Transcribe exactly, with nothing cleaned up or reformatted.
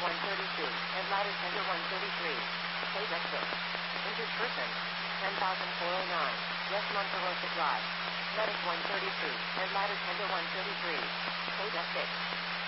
one thirty-two, and ladder tender one thirty-three. Page exit. Injured person. ten thousand four hundred nine. West Monterosa Drive. Medic one thirty-two, and ladder tender one thirty-three. Page exit.